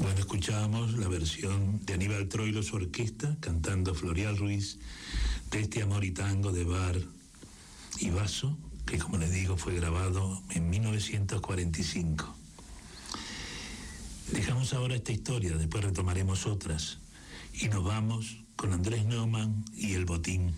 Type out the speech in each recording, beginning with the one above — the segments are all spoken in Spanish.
Bueno, escuchábamos la versión de Aníbal Troilo, su orquesta, cantando Floreal Ruiz, de este Amor y Tango de Bar y Basso, que como les digo fue grabado en 1945. Dejamos ahora esta historia, después retomaremos otras, y nos vamos con Andrés Neumann y el botín.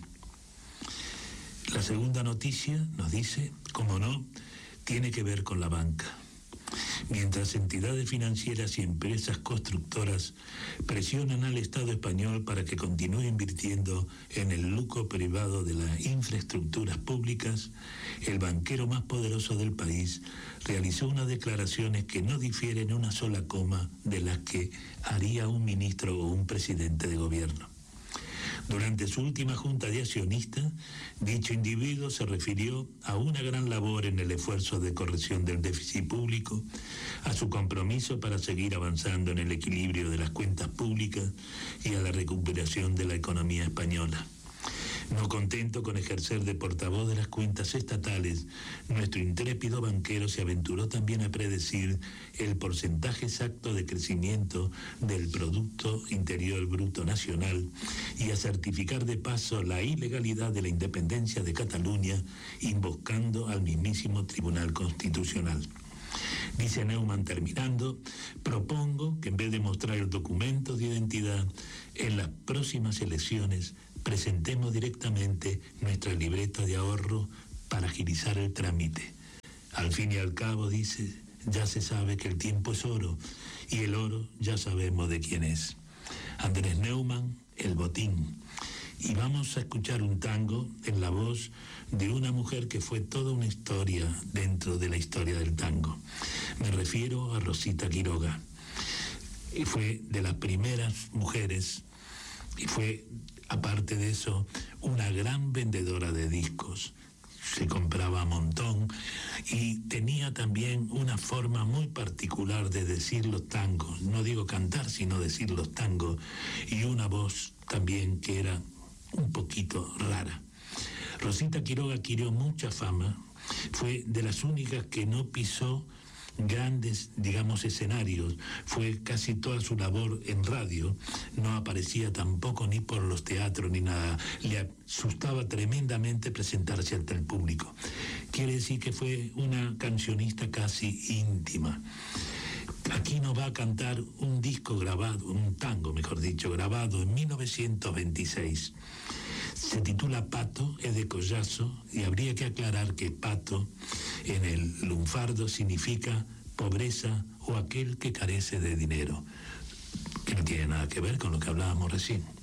La segunda noticia nos dice, como no, tiene que ver con la banca. Mientras entidades financieras y empresas constructoras presionan al Estado español para que continúe invirtiendo en el lucro privado de las infraestructuras públicas, el banquero más poderoso del país realizó unas declaraciones que no difieren una sola coma de las que haría un ministro o un presidente de gobierno. Durante su última junta de accionistas, dicho individuo se refirió a una gran labor en el esfuerzo de corrección del déficit público, a su compromiso para seguir avanzando en el equilibrio de las cuentas públicas y a la recuperación de la economía española. No contento con ejercer de portavoz de las cuentas estatales, nuestro intrépido banquero se aventuró también a predecir el porcentaje exacto de crecimiento del Producto Interior Bruto Nacional y a certificar de paso la ilegalidad de la independencia de Cataluña, invocando al mismísimo Tribunal Constitucional. Dice Neumann terminando, propongo que en vez de mostrar el documento de identidad, en las próximas elecciones presentemos directamente nuestra libreta de ahorro para agilizar el trámite. Al fin y al cabo, dice, ya se sabe que el tiempo es oro, y el oro ya sabemos de quién es. Andrés Neumann, El botín. Y vamos a escuchar un tango en la voz de una mujer que fue toda una historia dentro de la historia del tango. Me refiero a Rosita Quiroga. Y fue de las primeras mujeres, y fue, aparte de eso, una gran vendedora de discos. Se compraba a montón y tenía también una forma muy particular de decir los tangos. No digo cantar, sino decir los tangos. Y una voz también que era un poquito rara. Rosita Quiroga adquirió mucha fama. Fue de las únicas que no pisó grandes, digamos, escenarios. Fue casi toda su labor en radio. No aparecía tampoco ni por los teatros ni nada. Le asustaba tremendamente presentarse ante el público. Quiere decir que fue una cancionista casi íntima. Aquí nos va a cantar un disco grabado, un tango, mejor dicho, grabado en 1926. Se titula Pato, es de Collazo, y habría que aclarar que pato en el lunfardo significa pobreza o aquel que carece de dinero, que no tiene nada que ver con lo que hablábamos recién.